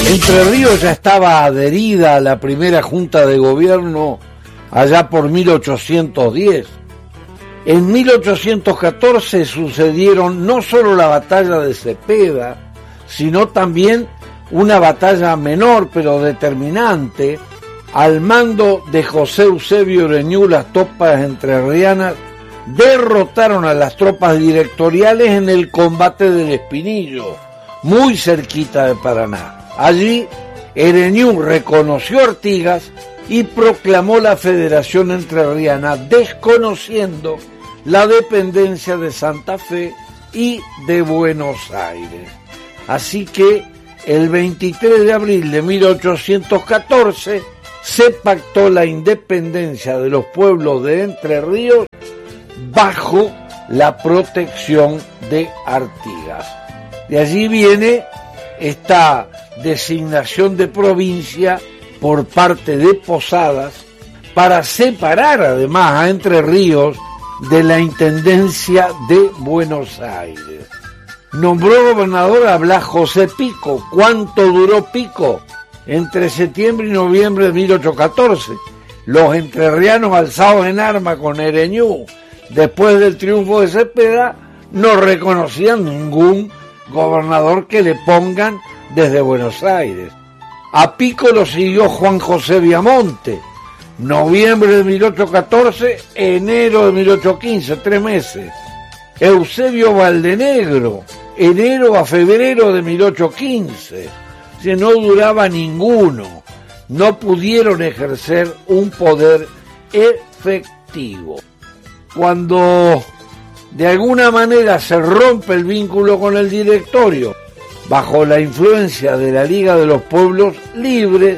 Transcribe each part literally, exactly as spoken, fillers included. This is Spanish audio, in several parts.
Entre Ríos ya estaba adherida a la primera junta de gobierno allá por mil ochocientos diez. En mil ochocientos catorce sucedieron no solo la batalla de Cepeda, sino también una batalla menor pero determinante. Al mando de José Eusebio Ereñú, las tropas entrerrianas derrotaron a las tropas directoriales en el combate del Espinillo, muy cerquita de Paraná. Allí, Ereñú reconoció a Artigas y proclamó la Federación Entrerriana, desconociendo la dependencia de Santa Fe y de Buenos Aires. Así que el veintitrés de abril de mil ochocientos catorce se pactó la independencia de los pueblos de Entre Ríos bajo la protección de Artigas. De allí viene esta designación de provincia por parte de Posadas para separar además a Entre Ríos de la Intendencia de Buenos Aires. Nombró gobernador a Blas José Pico. ¿Cuánto duró Pico? Entre septiembre y noviembre de mil ochocientos catorce. Los entrerrianos alzados en armas con Ereñú después del triunfo de Cepeda no reconocían ningún gobernador que le pongan desde Buenos Aires. A Pico lo siguió Juan José Viamonte, noviembre de mil ochocientos catorce, enero de mil ochocientos quince, tres meses. Eusebio Valdenegro, enero a febrero de mil ochocientos quince, que no duraba ninguno, no pudieron ejercer un poder efectivo. Cuando de alguna manera se rompe el vínculo con el directorio, bajo la influencia de la Liga de los Pueblos Libres,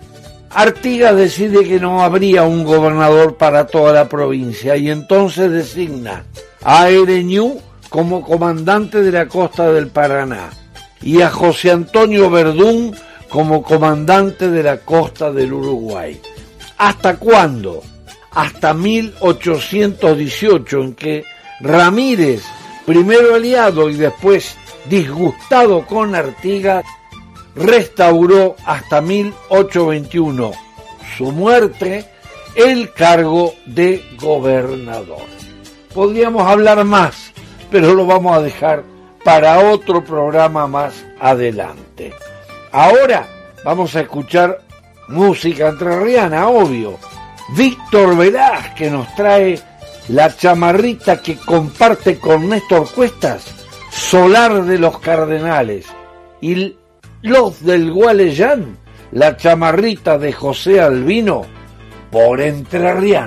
Artigas decide que no habría un gobernador para toda la provincia y entonces designa a Ereñú como comandante de la costa del Paraná y a José Antonio Verdún como comandante de la costa del Uruguay. ¿Hasta cuándo? Hasta mil ochocientos dieciocho, en que Ramírez, primero aliado y después disgustado con Artigas, restauró hasta mil ochocientos veintiuno, su muerte, el cargo de gobernador. Podríamos hablar más, pero lo vamos a dejar para otro programa más adelante. Ahora vamos a escuchar música entrerriana, obvio. Víctor Velázquez nos trae la chamarrita que comparte con Néstor Cuestas, Solar de los Cardenales, y los del Gualeyán, la chamarrita de José Albino, por entrerriano.